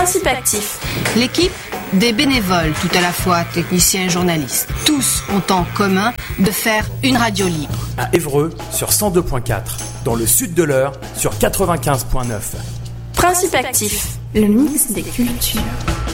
Principe actif. L'équipe, des bénévoles tout à la fois, techniciens et journalistes. Tous ont en commun de faire une radio libre. À Évreux sur 102.4, dans le sud de l'Eure sur 95.9. Principe actif. Le mix des cultures.